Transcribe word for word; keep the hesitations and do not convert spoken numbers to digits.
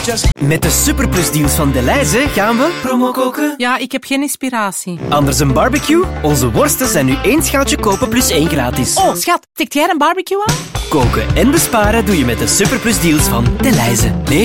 Met de Superplus deals van Delhaize gaan we promo koken. Ja, ik heb geen inspiratie. Anders een barbecue? Onze worsten zijn nu één schaaltje kopen plus één gratis. Oh, schat, tikt jij een barbecue aan? Koken en besparen doe je met de Superplus deals van Delhaize. Nee,